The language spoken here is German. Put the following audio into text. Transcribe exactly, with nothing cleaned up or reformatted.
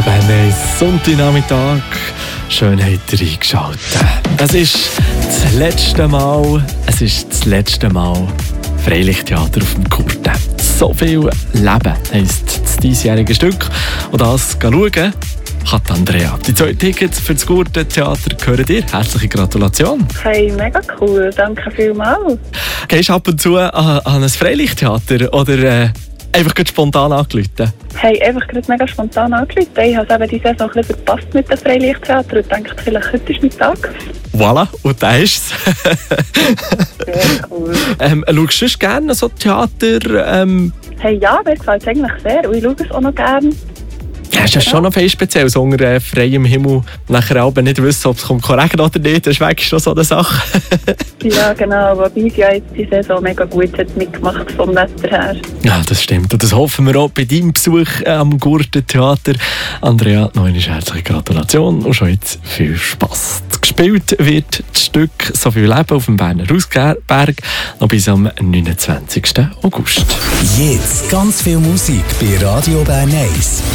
Bern Sonntagnachmittag. Schön habt ihr eingeschaltet. Es ist das letzte Mal, es ist das letzte Mal Freilichttheater auf dem Kurten. So viel Leben heisst das diesjährige Stück. Und das schauen hat Andrea. Die zwei Tickets für das Kurten-Theater gehören dir. Herzliche Gratulation. Hey, mega cool. Danke vielmals. Gehst du ab und zu an, an ein Freilichttheater oder äh, einfach spontan angerufen? Hey, einfach gerade mega spontan angerufen. Ich habe es eben diese Saison ein bisschen verpasst mit dem Freilichttheater und dachte, vielleicht heute ist mein Tag. Voilà, und da ist es. Sehr cool. ähm, schaust du gerne so Theater? Ähm Hey, ja, mir gefällt es eigentlich sehr und ich schaue es auch noch gerne. Ja, ist ja schon noch viel speziell, so unter äh, freiem Himmel nachher aber nicht wissen, ob es korrekt oder nicht. Das ist wirklich schon so eine Sache. Ja, genau. Wobei sie ja jetzt die Saison mega gut hat mitgemacht vom Wetter her. Ja, das stimmt. Und das hoffen wir auch bei deinem Besuch am Kurten-Theater. Andrea, noch eine herzliche Gratulation und schon jetzt viel Spass. Gespielt wird das Stück «So viel Leben» auf dem Berner Hausberg noch bis am neunundzwanzigsten August. Jetzt ganz viel Musik bei Radio Bern eins.